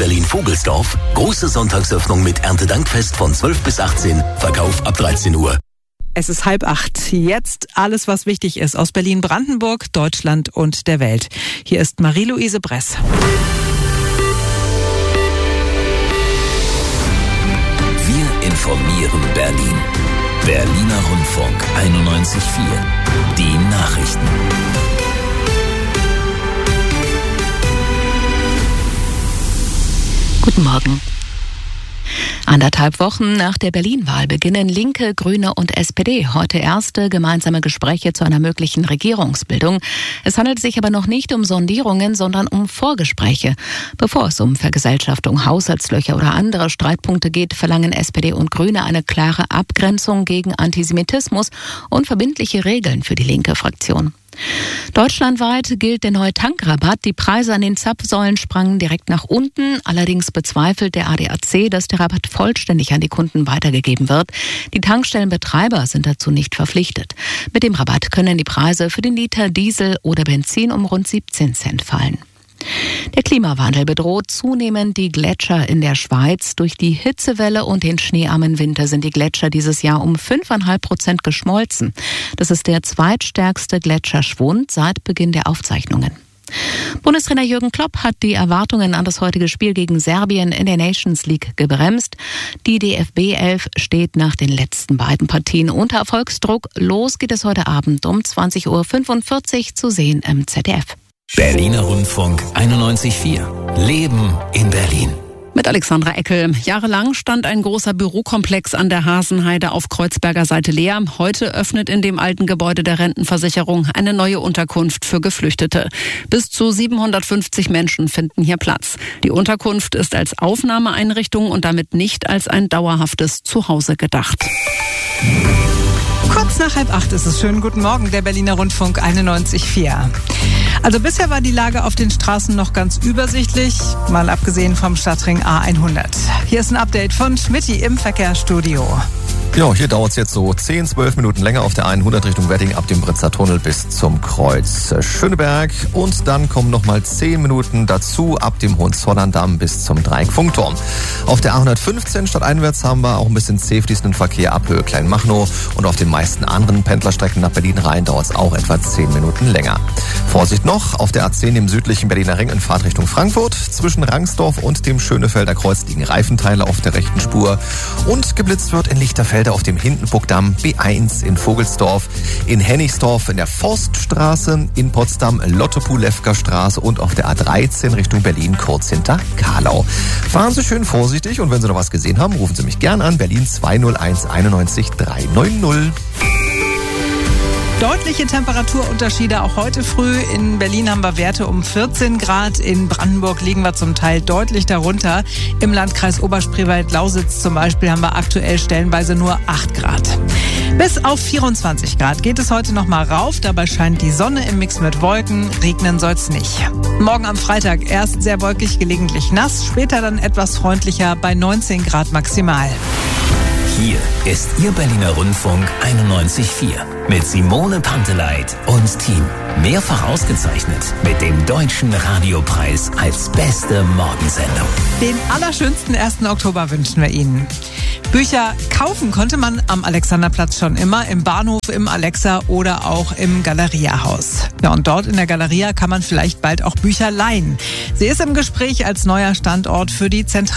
Berlin-Vogelsdorf. Große Sonntagsöffnung mit Erntedankfest von 12 bis 18. Verkauf ab 13 Uhr. Es ist 7:30. Jetzt alles, was wichtig ist aus Berlin-Brandenburg, Deutschland und der Welt. Hier ist Marie-Louise Bress. Wir informieren Berlin. Berliner Rundfunk 91.4. Die Nachrichten. Guten Morgen. 1,5 Wochen nach der Berlin-Wahl beginnen Linke, Grüne und SPD heute erste gemeinsame Gespräche zu einer möglichen Regierungsbildung. Es handelt sich aber noch nicht um Sondierungen, sondern um Vorgespräche. Bevor es um Vergesellschaftung, Haushaltslöcher oder andere Streitpunkte geht, verlangen SPD und Grüne eine klare Abgrenzung gegen Antisemitismus und verbindliche Regeln für die linke Fraktion. Deutschlandweit gilt der neue Tankrabatt. Die Preise an den Zapfsäulen sprangen direkt nach unten. Allerdings bezweifelt der ADAC, dass der Rabatt vollständig an die Kunden weitergegeben wird. Die Tankstellenbetreiber sind dazu nicht verpflichtet. Mit dem Rabatt können die Preise für den Liter Diesel oder Benzin um rund 17 Cent fallen. Der Klimawandel bedroht zunehmend die Gletscher in der Schweiz. Durch die Hitzewelle und den schneearmen Winter sind die Gletscher dieses Jahr um 5,5% geschmolzen. Das ist der zweitstärkste Gletscherschwund seit Beginn der Aufzeichnungen. Bundestrainer Jürgen Klopp hat die Erwartungen an das heutige Spiel gegen Serbien in der Nations League gebremst. Die DFB-11 steht nach den letzten beiden Partien unter Erfolgsdruck. Los geht es heute Abend um 20:45 Uhr zu sehen im ZDF. Berliner Rundfunk 91.4. Leben in Berlin. Mit Alexandra Eckel. Jahrelang stand ein großer Bürokomplex an der Hasenheide auf Kreuzberger Seite leer. Heute öffnet in dem alten Gebäude der Rentenversicherung eine neue Unterkunft für Geflüchtete. Bis zu 750 Menschen finden hier Platz. Die Unterkunft ist als Aufnahmeeinrichtung und damit nicht als ein dauerhaftes Zuhause gedacht. Kurz nach 7:30 ist es. Schönen guten Morgen, der Berliner Rundfunk 91.4. Also bisher war die Lage auf den Straßen noch ganz übersichtlich, mal abgesehen vom Stadtring A100. Hier ist ein Update von Schmitty im Verkehrsstudio. Ja, hier dauert es jetzt so 10-12 Minuten länger auf der A100 Richtung Wedding ab dem Britzer Tunnel bis zum Kreuz Schöneberg. Und dann kommen nochmal 10 Minuten dazu ab dem Hohenzollerndamm bis zum Dreieck Funkturm. Auf der A115 stadteinwärts haben wir auch ein bisschen zäh fließenden Verkehr ab Höhe Kleinmachnow. Und auf den meisten anderen Pendlerstrecken nach Berlin rein dauert es auch etwa 10 Minuten länger. Vorsicht noch, auf der A10 im südlichen Berliner Ring in Fahrtrichtung Frankfurt. Zwischen Rangsdorf und dem Schönefelder Kreuz liegen Reifenteile auf der rechten Spur. Und geblitzt wird in Lichterfelde auf dem Hindenburgdamm, B1 in Vogelsdorf, in Hennigsdorf in der Forststraße, in Potsdam Lottopulewka Straße und auf der A13 Richtung Berlin kurz hinter Karlau. Fahren Sie schön vorsichtig und wenn Sie noch was gesehen haben, rufen Sie mich gern an, Berlin 201 91 390. Deutliche Temperaturunterschiede auch heute früh. In Berlin haben wir Werte um 14 Grad. In Brandenburg liegen wir zum Teil deutlich darunter. Im Landkreis Oberspreewald-Lausitz zum Beispiel haben wir aktuell stellenweise nur 8 Grad. Bis auf 24 Grad geht es heute noch mal rauf. Dabei scheint die Sonne im Mix mit Wolken. Regnen soll's nicht. Morgen am Freitag erst sehr wolkig, gelegentlich nass. Später dann etwas freundlicher bei 19 Grad maximal. Hier ist Ihr Berliner Rundfunk 91.4 mit Simone Panteleit und Team. Mehrfach ausgezeichnet mit dem Deutschen Radiopreis als beste Morgensendung. Den allerschönsten 1. Oktober wünschen wir Ihnen. Bücher kaufen konnte man am Alexanderplatz schon immer, im Bahnhof, im Alexa oder auch im Galeria-Haus. Ja, und dort in der Galeria kann man vielleicht bald auch Bücher leihen. Sie ist im Gespräch als neuer Standort für die Zentrale.